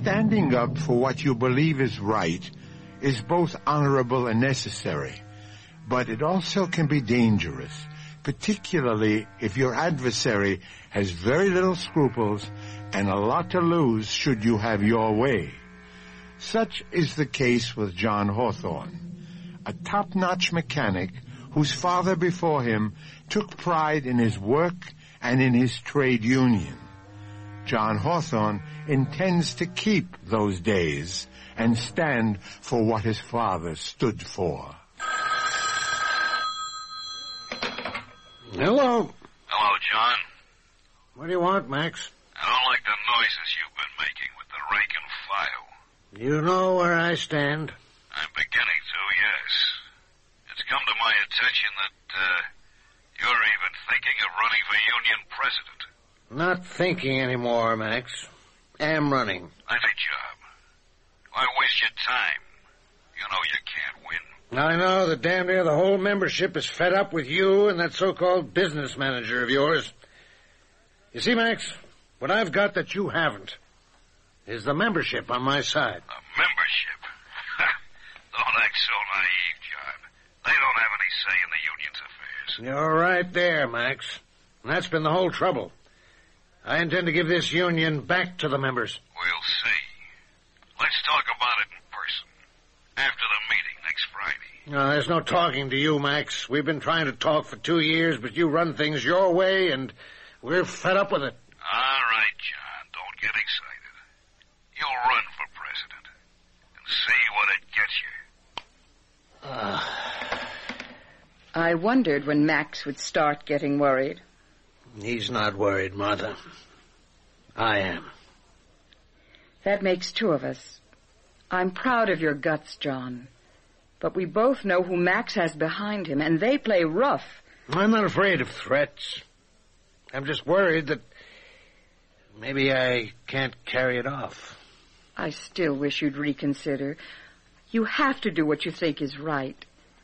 Standing up for what you believe is right is both honorable and necessary, but it also can be dangerous, particularly if your adversary has very little scruples and a lot to lose should you have your way. Such is the case with John Hawthorne, a top-notch mechanic whose father before him took pride in his work and in his trade union. John Hawthorne intends to keep those days and stand for what his father stood for. Hello. Hello, John. What do you want, Max? I don't like the noises you've been making with the rake and file. You know where I stand. I'm beginning to, yes. It's come to my attention that you're even thinking of running for union president. Not thinking anymore, Max. Am running. That's a job. Why waste your time? You know you can't win. I know that damn near the whole membership is fed up with you and that so-called business manager of yours. You see, Max, what I've got that you haven't is the membership on my side. A membership? Don't act so naive, John. They don't have any say in the union's affairs. You're right there, Max. And that's been the whole trouble. I intend to give this union back to the members. We'll see. Let's talk about it in person. After the meeting next Friday. No, there's no talking to you, Max. We've been trying to talk for 2 years, but you run things your way, and we're fed up with it. All right, John. Don't get excited. You'll run for president and see what it gets you. I wondered when Max would start getting worried. He's not worried, Martha. I am. That makes two of us. I'm proud of your guts, John. But we both know who Max has behind him, and they play rough. I'm not afraid of threats. I'm just worried that maybe I can't carry it off. I still wish you'd reconsider. You have to do what you think is right.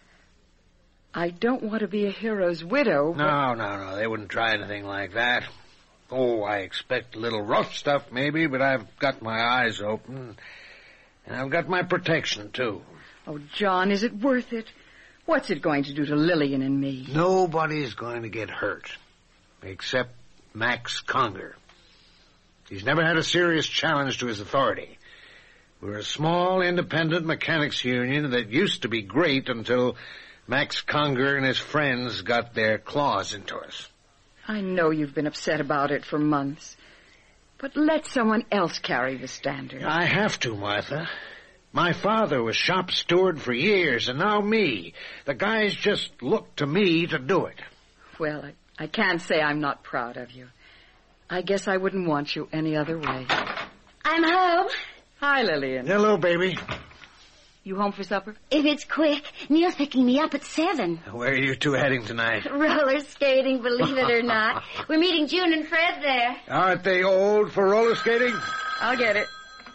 I don't want to be a hero's widow. No. They wouldn't try anything like that. Oh, I expect a little rough stuff, maybe, but I've got my eyes open. And I've got my protection, too. Oh, John, is it worth it? What's it going to do to Lillian and me? Nobody's going to get hurt, except Max Conger. He's never had a serious challenge to his authority. We're a small, independent mechanics union that used to be great until Max Conger and his friends got their claws into us. I know you've been upset about it for months. But let someone else carry the standard. I have to, Martha. My father was shop steward for years, and now me. The guys just look to me to do it. Well, I can't say I'm not proud of you. I guess I wouldn't want you any other way. I'm home. Hi, Lillian. Hello, baby. You home for supper? If it's quick, Neil's picking me up at 7. Where are you two heading tonight? Roller skating, believe it or not. We're meeting June and Fred there. Aren't they old for roller skating? I'll get it.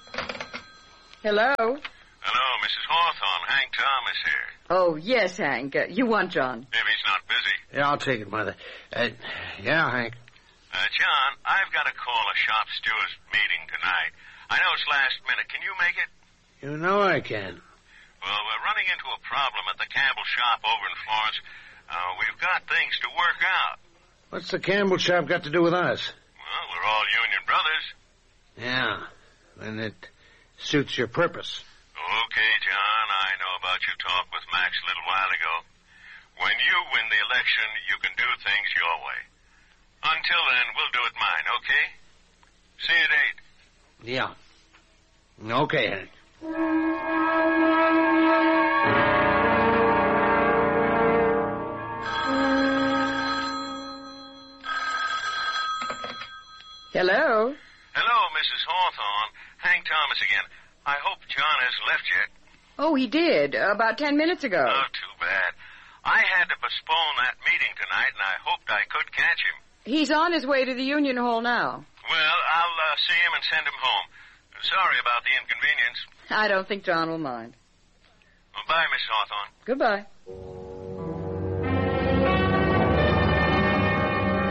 Hello? Hello, Mrs. Hawthorne. Hank Thomas here. Oh, yes, Hank. You want John? If he's not busy. Yeah, I'll take it, Mother. Yeah, Hank. John, I've got to call a shop stewards meeting tonight. I know it's last minute. Can you make it? You know I can. Well, we're running into a problem at the Campbell shop over in Florence. We've got things to work out. What's the Campbell shop got to do with us? Well, we're all union brothers. Yeah, and it suits your purpose. Okay, John, I know about your talk with Max a little while ago. When you win the election, you can do things your way. Until then, we'll do it mine, okay? See you at 8. Yeah. Okay, Hank. Hello? Hello, Mrs. Hawthorne. Hank Thomas again. I hope John hasn't left yet. Oh, he did. About 10 minutes ago. Oh, too bad. I had to postpone that meeting tonight, and I hoped I could catch him. He's on his way to the Union Hall now. Well, I'll see him and send him home. Sorry about the inconvenience. I don't think John will mind. Well, bye, Miss Hawthorne. Goodbye.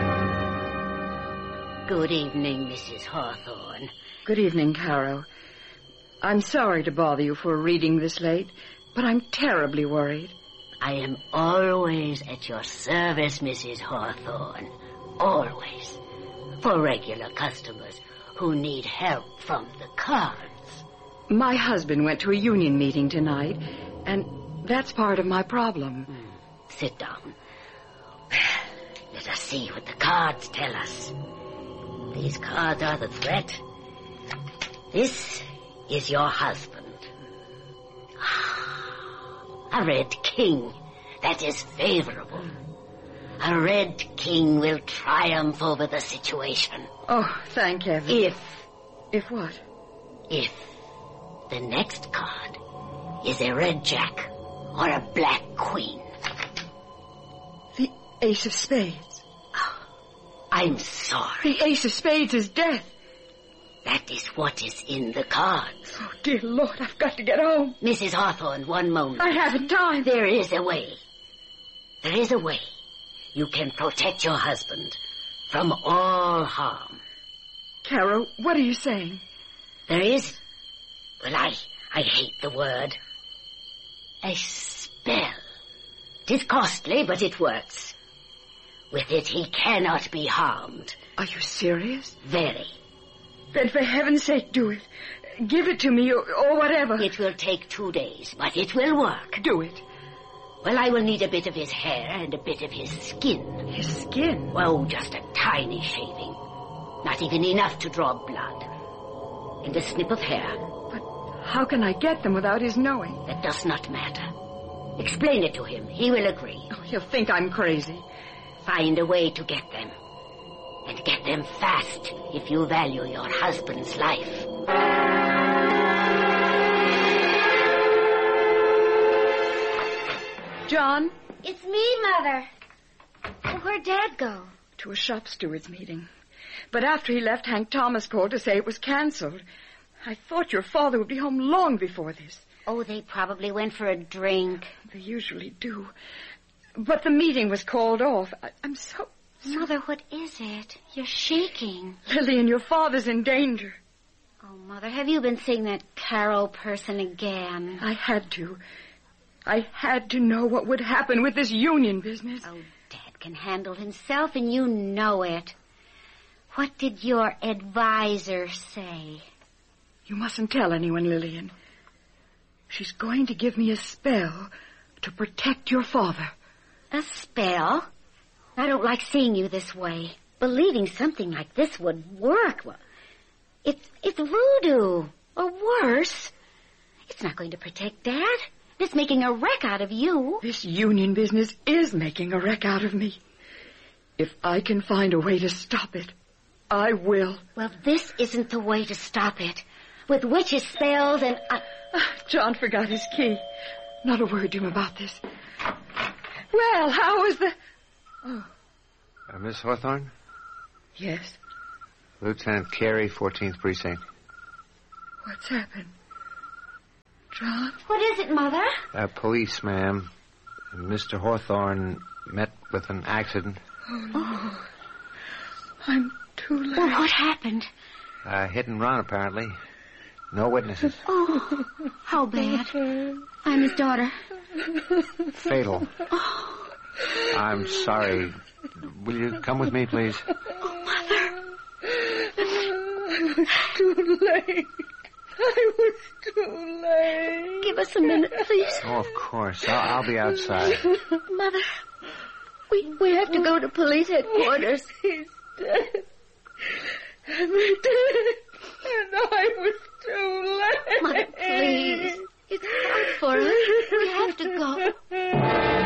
Good evening, Mrs. Hawthorne. Good evening, Caro. I'm sorry to bother you for a reading this late, but I'm terribly worried. I am always at your service, Mrs. Hawthorne. Always. For regular customers who need help from the cards. My husband went to a union meeting tonight, and that's part of my problem. Sit down. Let us see what the cards tell us. These cards are the threat. This is your husband. A red king. That is favorable. A red king will triumph over the situation. Oh, thank heaven. If what? If the next card is a red jack or a black queen. The ace of spades. I'm sorry. The ace of spades is death. That is what is in the cards. Oh, dear Lord, I've got to get home. Mrs. Hawthorne, one moment. I haven't time. There is a way. There is a way. You can protect your husband from all harm. Caro, what are you saying? There is, well, I hate the word, a spell. It is costly, but it works. With it, he cannot be harmed. Are you serious? Very. Then for heaven's sake, do it. Give it to me, or whatever. It will take 2 days, but it will work. Do it. Well, I will need a bit of his hair and a bit of his skin. His skin? Oh, just a tiny shaving. Not even enough to draw blood. And a snip of hair. But how can I get them without his knowing? That does not matter. Explain it to him. He will agree. Oh, he'll think I'm crazy. Find a way to get them. And get them fast if you value your husband's life. John? It's me, Mother. Where'd Dad go? To a shop steward's meeting. But after he left, Hank Thomas called to say it was canceled. I thought your father would be home long before this. Oh, they probably went for a drink. They usually do. But the meeting was called off. I'm so... Mother, what is it? You're shaking. Lillian, your father's in danger. Oh, Mother, have you been seeing that Carol person again? I had to. I had to know what would happen with this union business. Oh, Dad can handle himself, and you know it. What did your advisor say? You mustn't tell anyone, Lillian. She's going to give me a spell to protect your father. A spell? I don't like seeing you this way. Believing something like this would work. Well, it's voodoo. Or worse. It's not going to protect Dad. It's making a wreck out of you. This union business is making a wreck out of me. If I can find a way to stop it, I will. Well, this isn't the way to stop it. With witches' spells and... John forgot his key. Not a word to him about this. Well, how was the... Oh. Miss Hawthorne? Yes? Lieutenant Carey, 14th Precinct. What's happened? John? What is it, Mother? Police, ma'am. Mr. Hawthorne met with an accident. Oh, no. I'm too late. Well, what happened? Hit and run, apparently. No witnesses. Oh, how bad. I'm his daughter. Fatal. Oh. I'm sorry. Will you come with me, please? Oh, Mother. I was too late. I was too late. Give us a minute, please. Oh, of course. I'll be outside. Mother, we have to go to police headquarters. He's dead. And we're dead. And I was too late. Mother, please. It's hard for us. We have to go.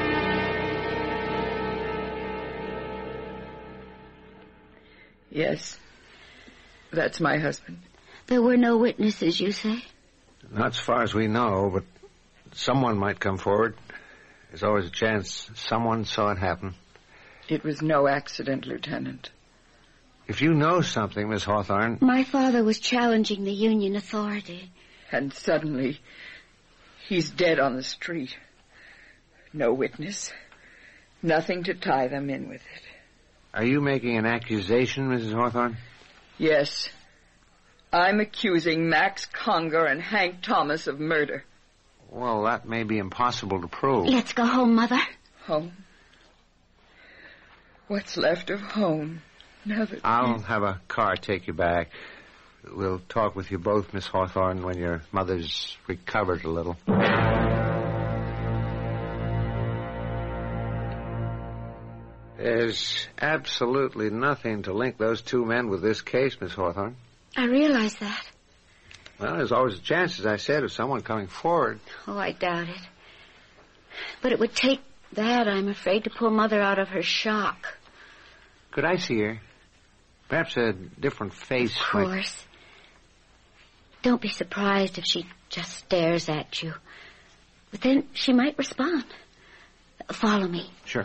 Yes. That's my husband. There were no witnesses, you say? Not as far as we know, but someone might come forward. There's always a chance someone saw it happen. It was no accident, Lieutenant. If you know something, Miss Hawthorne... My father was challenging the Union authority. And suddenly, he's dead on the street. No witness. Nothing to tie them in with it. Are you making an accusation, Mrs. Hawthorne? Yes. I'm accusing Max Conger and Hank Thomas of murder. Well, that may be impossible to prove. Let's go home, Mother. Home? What's left of home? Now that I'll have a car take you back. We'll talk with you both, Miss Hawthorne, when your mother's recovered a little. There's absolutely nothing to link those two men with this case, Miss Hawthorne. I realize that. Well, there's always a chance, as I said, of someone coming forward. Oh, I doubt it. But it would take that, I'm afraid, to pull Mother out of her shock. Could I see her? Perhaps a different face. Of course. Don't be surprised if she just stares at you. But then she might respond. Follow me. Sure.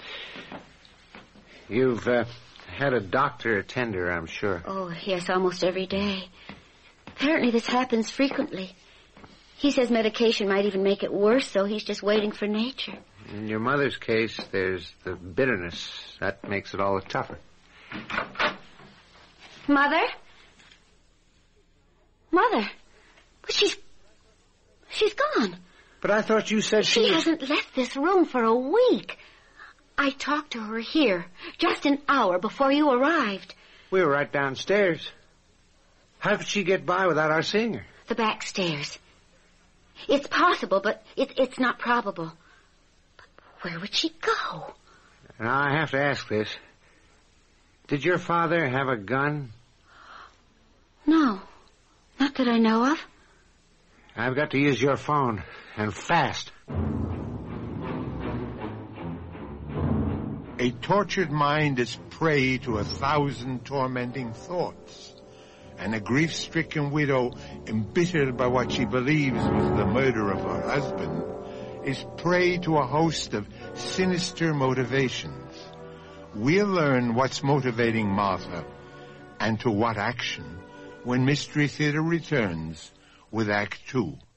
You've had a doctor attend her, I'm sure. Oh, yes, almost every day. Apparently this happens frequently. He says medication might even make it worse, so he's just waiting for nature. In your mother's case, there's the bitterness. That makes it all the tougher. Mother? Mother? But she's gone. But I thought you said She hasn't left this room for a week. I talked to her here just an hour before you arrived. We were right downstairs. How could she get by without our seeing her? The back stairs. It's possible, but it's not probable. But where would she go? Now, I have to ask this. Did your father have a gun? No, not that I know of. I've got to use your phone, and fast. A tortured mind is prey to 1,000 tormenting thoughts, and a grief-stricken widow, embittered by what she believes was the murder of her husband, is prey to a host of sinister motivations. We'll learn what's motivating Martha and to what action when Mystery Theater returns with Act 2.